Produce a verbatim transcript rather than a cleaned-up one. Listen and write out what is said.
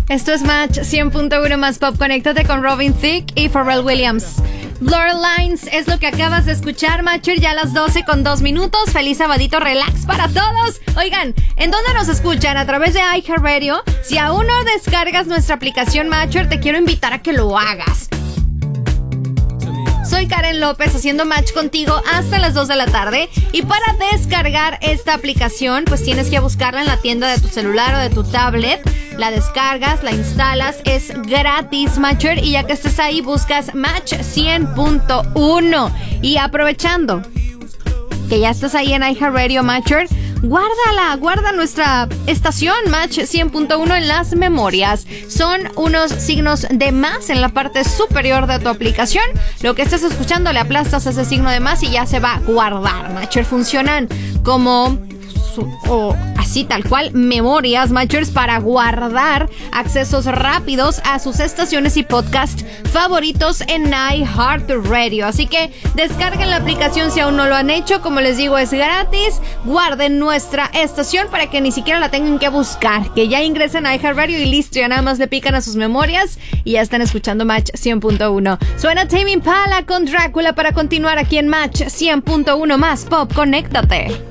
Esto es Match cien punto uno más Pop. Conéctate con Robin Thicke y Pharrell Williams. Blurred Lines es lo que acabas de escuchar, Matcher, ya a las doce con dos minutos. Feliz sabadito relax para todos. Oigan, ¿en dónde nos escuchan? A través de iHeartRadio. Si aún no descargas nuestra aplicación Matcher, te quiero invitar a que lo hagas. Soy Karen López haciendo match contigo hasta las dos de la tarde. Y para descargar esta aplicación, pues tienes que buscarla en la tienda de tu celular o de tu tablet. La descargas, la instalas, es gratis, Matcher. Y ya que estés ahí, buscas Match cien punto uno. Y aprovechando que ya estás ahí en iHeartRadio, Matcher, guárdala, guarda nuestra estación Match cien punto uno en las memorias. Son unos signos de más en la parte superior de tu aplicación. Lo que estés escuchando, le aplastas ese signo de más y ya se va a guardar, Matcher. Funcionan como o así tal cual memorias, Matchers, para guardar accesos rápidos a sus estaciones y podcast favoritos en iHeartRadio. Así que descarguen la aplicación si aún no lo han hecho. Como les digo, es gratis. Guarden nuestra estación para que ni siquiera la tengan que buscar, que ya ingresen a iHeartRadio y listo, ya nada más le pican a sus memorias y ya están escuchando Match cien punto uno. Suena Tame Impala con Drácula para continuar aquí en Match cien punto uno más Pop. Conéctate.